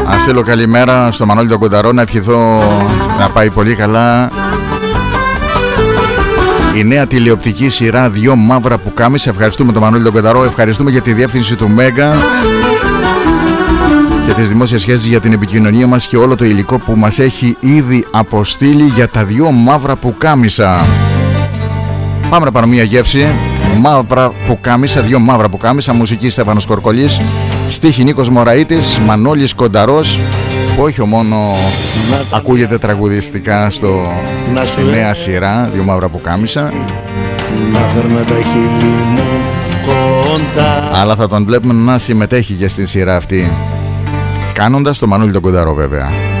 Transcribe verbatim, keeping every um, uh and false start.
Να στείλω καλημέρα στο Μανώλη τον Κονταρό, να ευχηθώ να πάει πολύ καλά η νέα τηλεοπτική σειρά Δυο Μαύρα Πουκάμισα. Ευχαριστούμε τον Μανώλη τον Κονταρό, ευχαριστούμε για τη διεύθυνση του Μέγκα και τις δημόσιες σχέσεις για την επικοινωνία μας και όλο το υλικό που μας έχει ήδη αποστείλει για τα Δυο Μαύρα Πουκάμισα. Πάμε να πάρουμε μια γεύση. Μαύρα Πουκάμισα, Δυο Μαύρα Πουκάμισα, μουσική Στέφανος Κορκολής, στίχη Νίκος Μωραΐτης, Μανώλης Κονταρός, που όχι μόνο ακούγεται τραγουδιστικά στο στη νέα σειρά Δυο Μαύρα Πουκάμισα, αλλά θα τον βλέπουμε να συμμετέχει και στη σειρά αυτή, κάνοντας το Μανώλη τον Κονταρό βέβαια.